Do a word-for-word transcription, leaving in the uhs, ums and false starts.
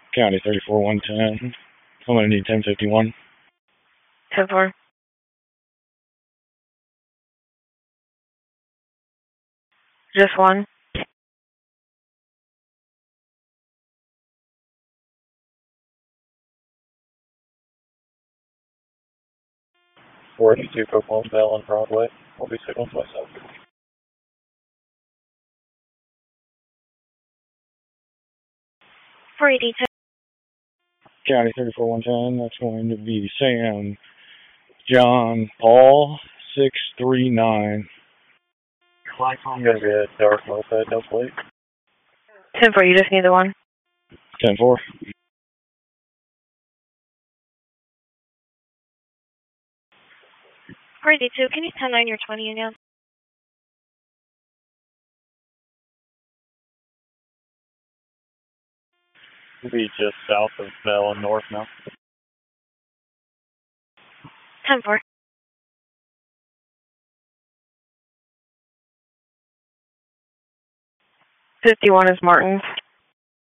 County thirty-four one ten. I'm going to need ten fifty-one. ten four. Just one. four eighty-two Copeland Bell on Broadway. Will be signal to myself. four eighty-two. County thirty-four one ten. That's going to be Sam John Paul six three nine. I'm going to be a dark moped, no plate. ten four, you just need the one. ten four. four eighty-two, can you ten nine your twenty again? We'll be just south of Bell and north now. ten four. fifty-one is Martin.